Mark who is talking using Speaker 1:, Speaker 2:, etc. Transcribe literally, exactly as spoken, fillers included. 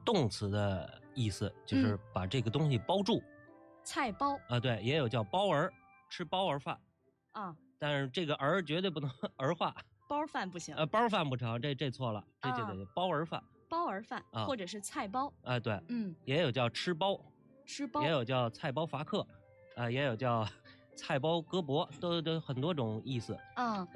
Speaker 1: 动词的意思，就是把这个东西包住。嗯、
Speaker 2: 菜包
Speaker 1: 啊，对，也有叫包儿，吃包儿饭
Speaker 2: 啊，
Speaker 1: 但是这个儿绝对不能儿化，
Speaker 2: 包饭不行。
Speaker 1: 呃，包饭不成，这这错了，这就得包儿饭。啊、
Speaker 2: 包儿饭、啊，或者是菜包。
Speaker 1: 啊，对，
Speaker 2: 嗯，
Speaker 1: 也有叫吃包，
Speaker 2: 吃包，
Speaker 1: 也有叫菜包伐克，啊，也有叫菜包割帛，都都很多种意思。
Speaker 2: 啊。